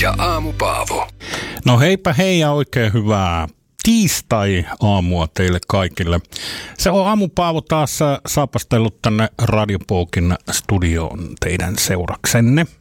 ja Aamu Paavo. No heipä hei ja oikein hyvää tiistai-aamua teille kaikille. Se on Aamu Paavo taas saapastellut tänne Radiopoukin studioon teidän seuraksenne.